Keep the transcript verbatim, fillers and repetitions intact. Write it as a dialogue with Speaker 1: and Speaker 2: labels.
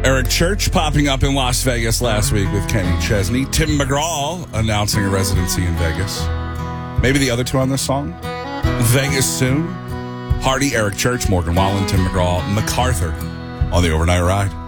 Speaker 1: Eric Church popping up in Las Vegas last week with Kenny Chesney. Tim McGraw announcing a residency in Vegas. Maybe the other two on this song. Vegas soon. Hardy, Eric Church, Morgan Wallen, Tim McGraw, MacArthur on the Overnight Ride.